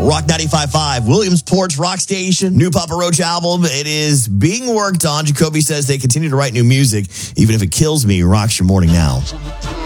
Rock 95.5, Williamsport Rock Station, new Papa Roach album. It is being worked on. Jacoby says they continue to write new music. Even if it kills me, rocks your morning now.